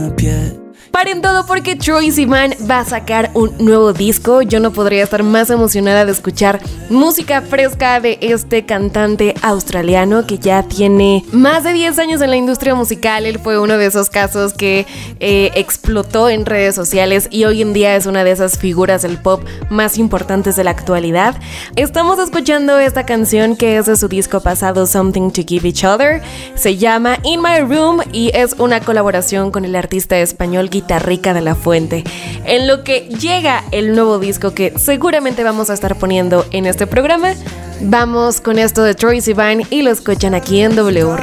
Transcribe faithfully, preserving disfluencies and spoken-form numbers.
Paren todo porque Troye Sivan va a sacar un nuevo disco. Yo no podría estar más emocionada de escuchar música fresca de este cantante australiano que ya tiene más de diez años en la industria musical. Él fue uno de esos casos que eh, explotó en redes sociales y hoy en día es una de esas figuras del pop más importantes de la actualidad. Estamos escuchando esta canción que es de su disco pasado, Something to Give Each Other. Se llama In My Room y es una colaboración con el artista español Guitarrica de la Fuente. En lo que llega el nuevo disco que seguramente vamos a estar poniendo en este programa, vamos con esto de Troye Sivan y lo escuchan aquí en W.